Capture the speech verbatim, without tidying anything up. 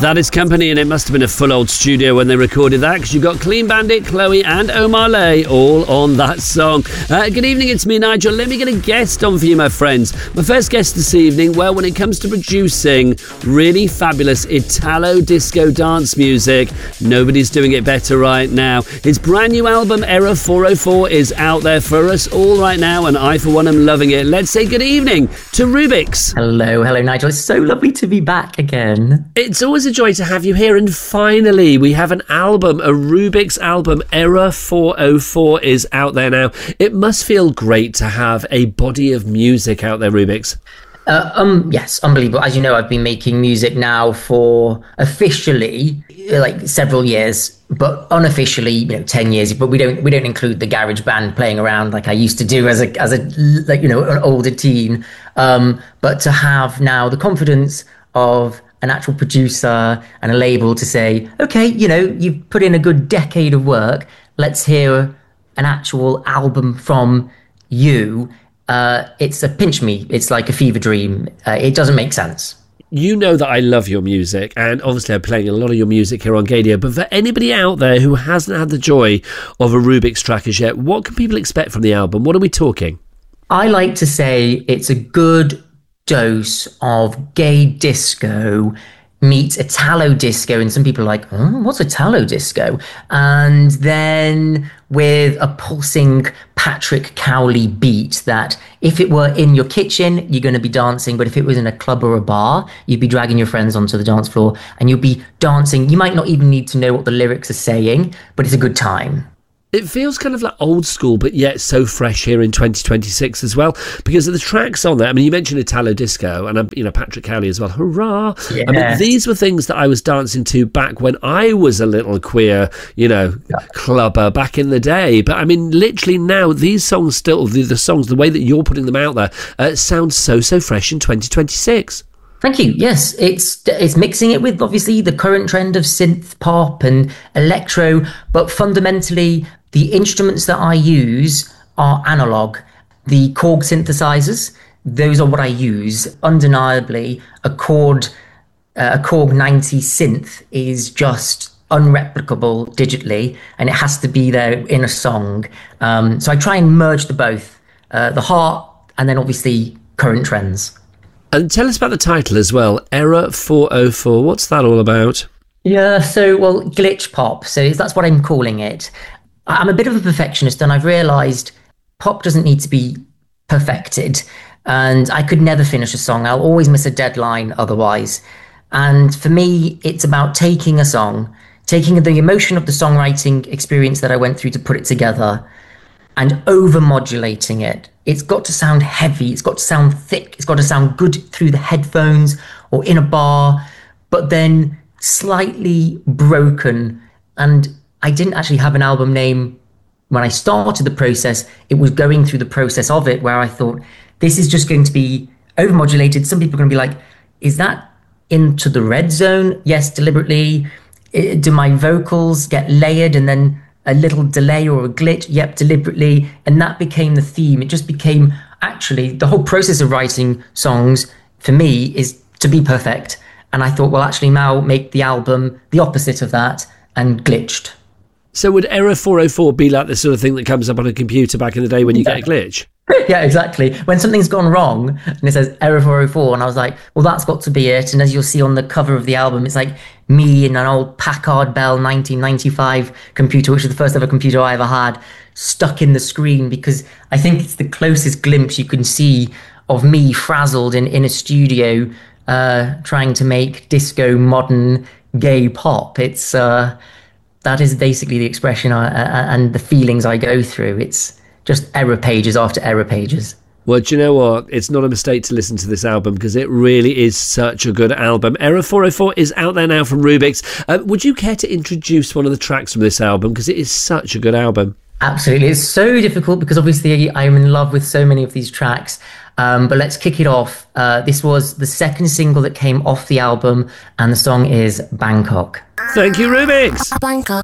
That is Company, and it must have been a full old studio when they recorded that, because you got Clean Bandit, Chloe and Omar Lay all on that song. Uh, good evening, it's me, Nigel. Let me get a guest on for you, my friends. My first guest this evening, well, when it comes to producing really fabulous Italo disco dance music, nobody's doing it better right now. His brand new album, Error four oh four, is out there for us all right now, and I, for one, am loving it. Let's say good evening to Rubik's. Hello, hello, Nigel. It's so lovely to be back again. It's always a joy to have you here, and finally we have an album, a Rubik's album. Error four oh four is out there now. It must feel great to have a body of music out there, Rubik's. Uh, um, yes, unbelievable. As you know, I've been making music now for officially like several years, but unofficially, you know, ten years. But we don't we don't include the garage band playing around like I used to do as a as a like you know an older teen. Um, but to have now the confidence of an actual producer and a label to say, okay, you know, you've put in a good decade of work. Let's hear an actual album from you. Uh, it's a pinch me. It's like a fever dream. Uh, it doesn't make sense. You know that I love your music, and obviously I'm playing a lot of your music here on Gadio, but for anybody out there who hasn't had the joy of a Rubik's track as yet, what can people expect from the album? What are we talking? I like to say it's a good dose of gay disco meets Italo disco, and some people are like, oh, what's Italo disco? And then with a pulsing Patrick Cowley beat that if it were in your kitchen, you're going to be dancing, but if it was in a club or a bar, you'd be dragging your friends onto the dance floor and you'll be dancing. You might not even need to know what the lyrics are saying, but it's a good time. It feels kind of like old school, but yet so fresh here in twenty twenty-six as well, because of the tracks on there. I mean, you mentioned Italo disco, and you know Patrick Cowley as well. Hurrah! Yeah. I mean, these were things that I was dancing to back when I was a little queer, you know, yeah. clubber back in the day. But I mean, literally now, these songs still, the, the songs, the way that you're putting them out there, uh, sound so so fresh in twenty twenty-six. Thank you. Yes, it's it's mixing it with obviously the current trend of synth pop and electro, but fundamentally the instruments that I use are analog. The Korg synthesizers, those are what I use. Undeniably, a Korg uh, a Korg ninety synth is just unreplicable digitally, and it has to be there in a song. Um, so I try and merge the both, uh, the heart, and then obviously current trends. And tell us about the title as well, Error four oh four. What's that all about? Yeah, so, well, glitch pop. So that's what I'm calling it. I'm a bit of a perfectionist, and I've realised pop doesn't need to be perfected. And I could never finish a song. I'll always miss a deadline otherwise. And for me, it's about taking a song, taking the emotion of the songwriting experience that I went through to put it together, and over-modulating it. It's got to sound heavy, it's got to sound thick, it's got to sound good through the headphones or in a bar, but then slightly broken. And I didn't actually have an album name when I started the process. It was going through the process of it where I thought, this is just going to be over-modulated. Some people are going to be like, is that Into the Red Zone? Yes, deliberately. Do my vocals get layered and then a little delay or a glitch? Yep, deliberately. And that became the theme. It just became, actually, the whole process of writing songs for me is to be perfect. And I thought, well, actually now make the album the opposite of that, and glitched. So would Error four oh four be like the sort of thing that comes up on a computer back in the day when you yeah. get a glitch? Yeah, exactly. When something's gone wrong and it says Error four oh four, and I was like, well, that's got to be it. And as you'll see on the cover of the album, it's like me in an old Packard Bell nineteen ninety-five computer, which is the first ever computer I ever had, stuck in the screen, because I think it's the closest glimpse you can see of me frazzled in, in a studio uh, trying to make disco, modern, gay pop. It's uh, that is basically the expression I, uh, and the feelings I go through. It's just error pages after error pages. Well, do you know what? It's not a mistake to listen to this album, because it really is such a good album. Error four oh four is out there now from Rubik's. Uh, would you care to introduce one of the tracks from this album? Because it is such a good album. Absolutely. It's so difficult because obviously I'm in love with so many of these tracks. Um, but let's kick it off. Uh, this was the second single that came off the album, and the song is Bangkok. Thank you, Rubik's. Bangkok.